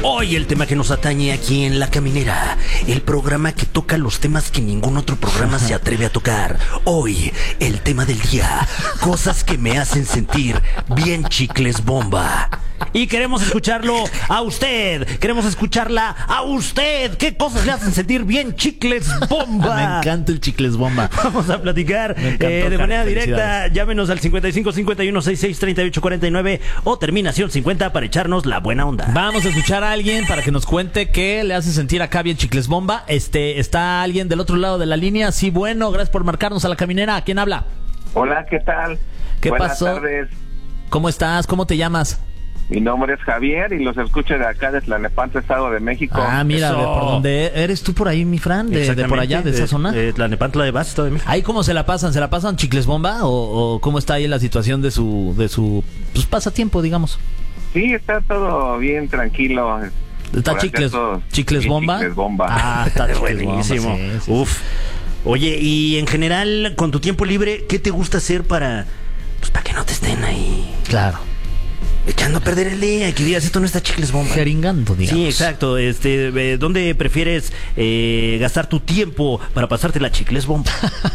Hoy el tema que nos atañe aquí en La Caminera, el programa que toca los temas que ningún otro programa se atreve a tocar. Hoy, el tema del día, cosas que me hacen sentir bien chicles bomba. Y queremos escucharlo a usted, queremos escucharla a usted. ¿Qué cosas le hacen sentir bien chicles bomba? Me encanta el chicles bomba. Vamos a platicar de manera directa. Llámenos al 55 51 66 38 49 o terminación 50 para echarnos la buena onda. Vamos a escuchar a alguien para que nos cuente qué le hace sentir acá bien chicles bomba. Está alguien del otro lado de la línea. Sí, bueno, gracias por marcarnos a La Caminera. ¿Quién habla? Hola, ¿qué tal? ¿Qué Buenas pasó? tardes. ¿Cómo estás? ¿Cómo te llamas? Mi nombre es Javier y los escucho de acá de Tlalnepantla, Estado de México. Ah, mira, Eso. de por donde eres tú por ahí, mi Fran, de por allá, de esa zona. Tlalnepantla de Basto de México. ¿Ahí cómo se la pasan? ¿Se la pasan chicles bomba o cómo está ahí la situación de su pues, pasatiempo, digamos? Sí, está todo bien tranquilo. ¿Está Por acá chicles todo Chicles bien bomba? Chicles bomba. Ah, está chicles Buenísimo. bomba, sí. Uf. Oye, y en general, con tu tiempo libre, ¿qué te gusta hacer para que no te estén ahí Claro. echando a perder el día? Que digas, esto no está chicles bomba. Jeringando, digamos. Sí, exacto. ¿Dónde prefieres gastar tu tiempo para pasarte la chicles bomba?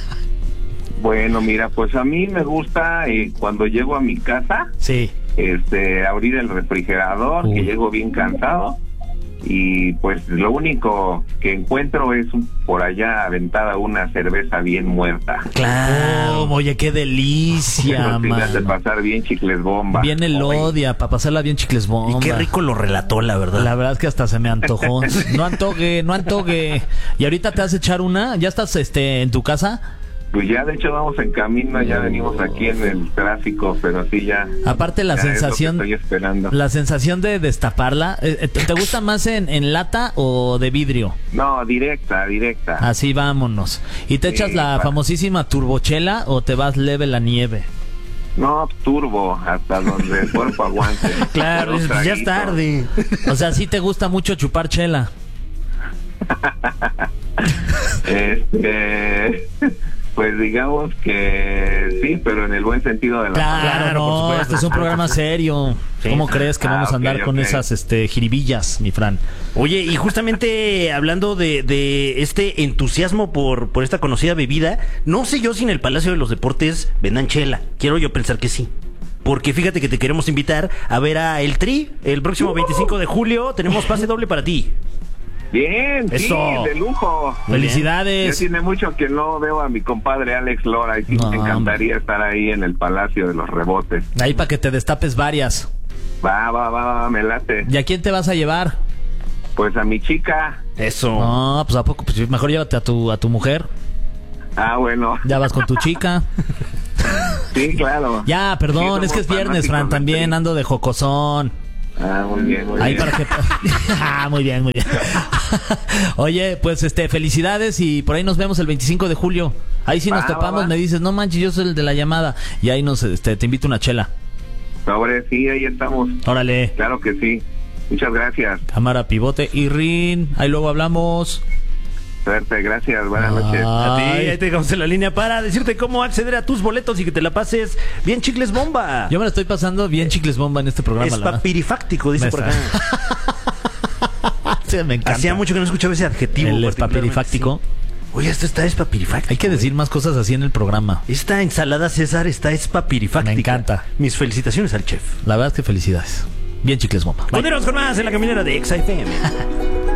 Bueno, mira, pues a mí me gusta cuando llego a mi casa, Sí. abrir el refrigerador, que llego bien cansado. Y pues lo único que encuentro es por allá aventada una cerveza bien muerta. Claro. Oh, oye, qué delicia, Eso sí me hace man. pasar bien chicles bomba. Bien elodia, para pasarla bien chicles bomba. Y qué rico lo relató, la verdad. La verdad es que hasta se me antojó. No antoje. ¿Y ahorita te vas a echar una? ¿Ya estás en tu casa? Pues ya de hecho vamos en camino, ya venimos aquí en el tráfico, pero sí ya. Aparte la ya es lo que sensación, estoy esperando. la sensación de destaparla, ¿te gusta más en lata o de vidrio? No, directa. Así vámonos. ¿Y te Sí, echas la famosísima turbochela o te vas leve la nieve? No, turbo, hasta donde el cuerpo aguante. Claro, Pero ya es traguito. tarde. O sea, sí te gusta mucho chupar chela. Pues digamos que sí, pero en el buen sentido de la Claro, por no, supuesto. este es un programa serio. Sí. ¿Cómo crees que vamos a andar ok, con ok. esas jiribillas, mi Fran? Oye, y justamente hablando de este entusiasmo por esta conocida bebida, no sé yo si en el Palacio de los Deportes vendan chela. Quiero yo pensar que sí. Porque fíjate que te queremos invitar a ver a El Tri el próximo 25 de julio. Tenemos pase doble para ti. Bien, sí, Eso. de lujo. Ya Felicidades. tiene mucho que no veo a mi compadre Alex Lora y sí No, me encantaría estar ahí en el Palacio de los Rebotes. Ahí para que te destapes varias. Va, me late. ¿Y a quién te vas a llevar? Pues a mi chica. Eso. No, pues a poco, pues mejor llévate a tu mujer. Ah, bueno. Ya vas con tu chica. Sí, claro. Ya, perdón, Sí, es que es somos viernes, Fran, fanáticos del también Tri. ando de jocosón. Ah, muy bien, muy Ahí bien. para que... Ah, muy bien. Oye, pues felicidades y por ahí nos vemos el 25 de julio. Ahí sí nos Va, topamos, va. me dices, no manches, yo soy el de la llamada. Y ahí te invito una chela. Sobre, sí, ahí estamos. Órale, Claro que sí. Muchas gracias. cámara, pivote y rin. Ahí luego hablamos. Suerte, gracias. Buenas noches. A ti, Ay. ahí te dejamos en la línea para decirte cómo acceder a tus boletos y que te la pases bien chicles bomba. Yo me la estoy pasando bien chicles bomba en este programa, Es la verdad. papirifáctico, dice Me por acá. Sí, me encanta. Hacía mucho que no escuchaba ese adjetivo. El particularmente, papirifáctico. sí. Oye, esto está espapirifáctico. Hay que decir más cosas así en el programa. Esta ensalada César está espapirifáctica. Me encanta. Mis felicitaciones al chef. La verdad es que felicidades. Bien chicles bomba. Bye. Continuamos con más en La Caminera de XFM.